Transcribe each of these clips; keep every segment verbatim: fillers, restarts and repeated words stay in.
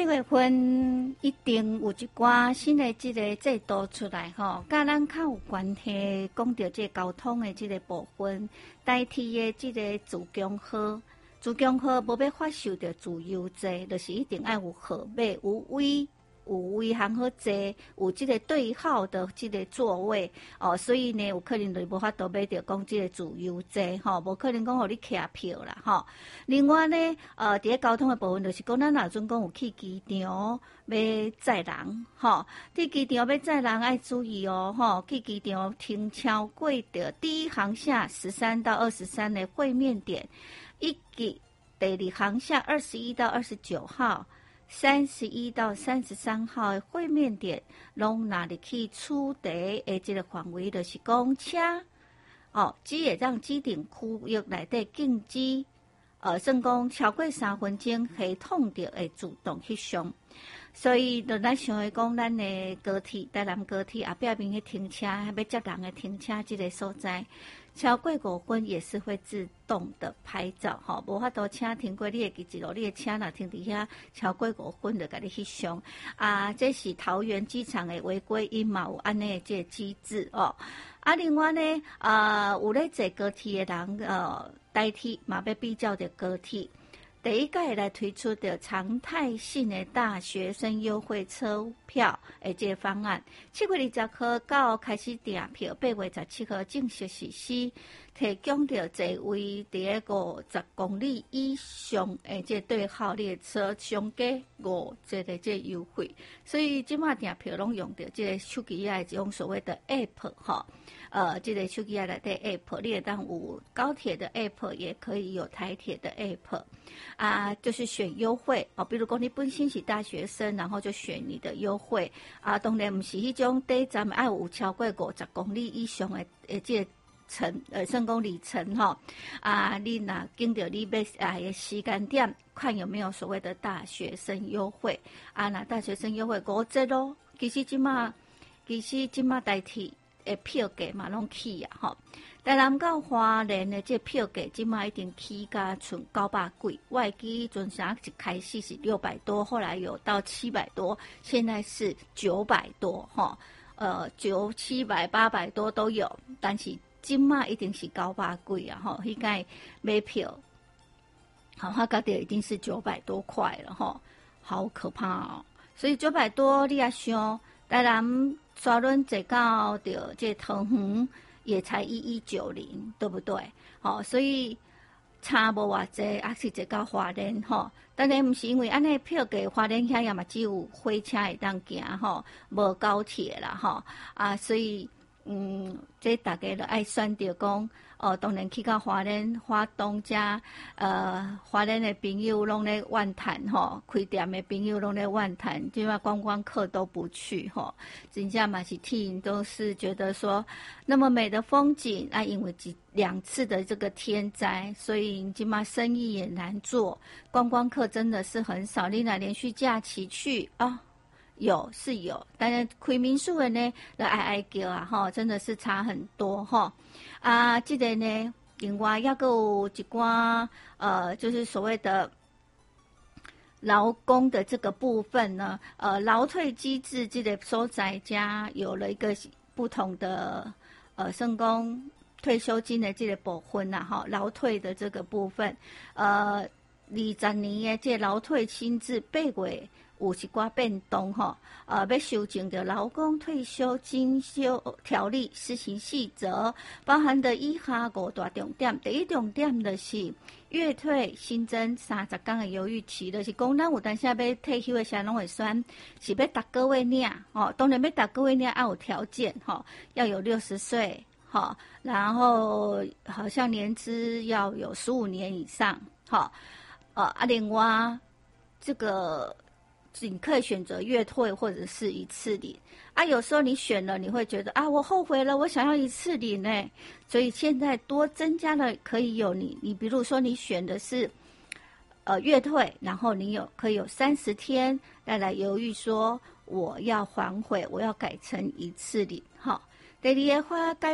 月份一定有一寡新的这个制度出来吼，甲咱较有关系，讲到这交通的这个部分，代替的这个自强号，自强号无要发售着自由座，就是一定要有号码、有位。有位行好坐，有这个对号的这个座位哦，所以呢，有可能就无法度买到讲这个自由座吼，无可能讲互你徛票啦吼。另外呢，呃，伫咧交通的部分就是讲，咱若准讲有去机场要载人吼，去机场要载人爱注意哦吼，去机场停超过的第一航厦十三到二十三的会面点，以及第二航厦二十一到二十九号。三十一到三十三号的会面点，拢哪里去处地的这个范围，就是讲车哦，只会让机顶区域内底禁止，呃，算讲超过三分钟，系统就会自动翕相。所以，就咱想的讲，咱的高铁、台南高铁后壁面去停车，还要接人的停车这个所在，超过五分也是会自动的拍照，吼，无法度车停过，你会记一路，你的车若停伫遐超过五分，就甲你翕相。啊，这是桃园机场的违规，因嘛有安尼这个机制哦。啊，另外呢，啊，有咧坐高铁的人，呃，代替嘛要比较着高铁。第一届来推出的常态性的大学生优惠车票的这个方案，七月二十号到开始订票，八月十七号正式实施，提供着座位伫个五十公里以上的这对号列车上加五折的这优惠，所以即马订票拢用着这个手机啊，这种所谓的 app 哈。呃，这个手机内底 app， 你也当有高铁的 app， 也可以有台铁的 app， 啊，就是选优惠哦。比如讲你本身是大学生，然后就选你的优惠啊。当然不是迄种第一站要有超过五十公里以上的诶，这个程呃，算讲里程哈啊。你若经着你要啊的时间点，看有没有所谓的大学生优惠啊？那大学生优惠五折咯。其实即马，其实即马代替。诶，票价嘛拢起啊，吼！台南到花莲的这票价，即马已经起甲剩九百几。我会记阵时一开始是六百多，后来有到七百多，现在是九百多，吼，呃，九七百、八百多都有。但是今马一定是九百几啊，吼！迄个买票，好，它价点已经是九百多块了，吼，好可怕哦！所以九百多，你也想台南。刷轮坐到的这桃园也才一一九零，对不对？好、哦，所以差无偌济，也是坐到花莲吼。当然，不是因为安尼票价花莲遐也嘛只有火车会当行吼，无高铁啦吼啊，所以嗯，这大家都爱选着讲。哦，当然去到花莲、花东遮，呃，花莲的朋友拢咧怨叹吼，开店的朋友拢咧怨叹，即嘛观光客都不去吼，真正嘛是听都是觉得说，那么美的风景啊，因为几两次的这个天灾，所以即嘛生意也难做，观光客真的是很少。你若连续假期去啊？哦有是有，但是开民宿的呢，的哀哀叫啊，哈，真的是差很多哈。啊，这个呢，另外要有一寡呃，就是所谓的劳工的这个部分呢，呃，劳退机制这个所在家有了一个不同的呃，升工退休金的这个部分呐，哈，劳退的这个部分，呃，二十年的这劳退薪资八月。有一寡变动吼，呃，要修正的劳工退休金修条例施行细则，包含的以下五大重点。第一重点就是月退新增三十天的犹豫期，就是讲咱有当时要退休的时候拢会选是要逐个月领吼，当然要逐个月领要有条件吼，要有六十岁吼，然后好像年资要有十五年以上吼，呃啊，另外这个。你可以选择月退或者是一次领啊，有时候你选了，你会觉得啊，我后悔了，我想要一次领呢。所以现在多增加了，可以有你，你比如说你选的是呃月退，然后你有可以有三十天再来犹豫说我要反悔，我要改成一次领。好，第二个话该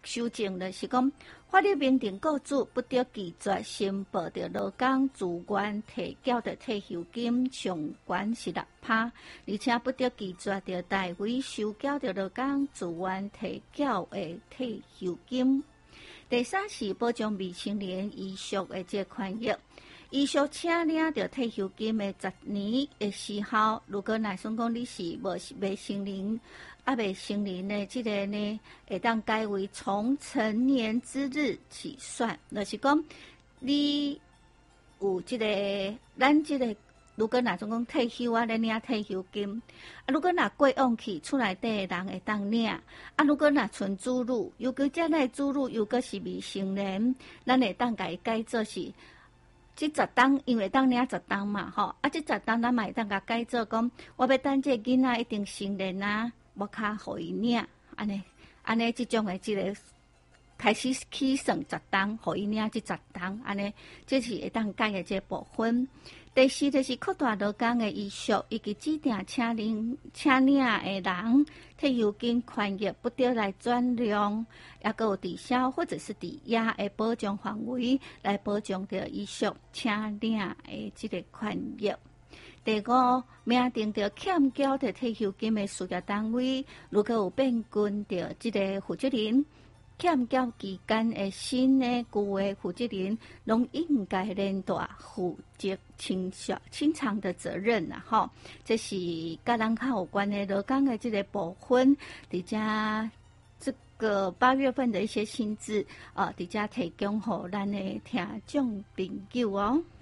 修正就是讲，法律明定雇主不得拒绝申报着劳工自愿提缴的退休金上悬是六趴，而且不得拒绝着代为收缴着劳工自愿提缴的退休金。第三是保障未成年遗属的这权益。遗属请领着退休金的十年的时效，如果若算讲你是无未成年，啊未成年的这个呢，会当改为从成年之日起算，就是讲你有这个咱这个，如果若算讲退休啊，咧领退休金，啊如果若过往去厝内底的人会当领，啊如果若存子女，尤其这类子女又阁是未成年，咱会当甲伊改做是。即十档，因为当领十档嘛，吼，啊，即十档咱嘛会当甲改做讲，我要等这囡仔一定成年啊，我较互伊领，安尼，安尼即种的即个开始起算十档，互伊领即十档，安尼，这是会当改的这部分。第四就是扩大劳工的遗属，以及指定请领请领的人退休金权益不得来转让，也个有抵消或者是抵押的保障范围来保障着遗属请领的这个权益。第五，明定着欠缴的退休金的事业单位，如果有变更着这个负责人。欠缴期间的新的旧的负责人，拢应该连带负责清偿清偿的责任啦，吼。这是甲人较有关的劳工的这个部分，伫遮这个八月份的一些薪资啊，伫遮提供互咱的听众朋友哦。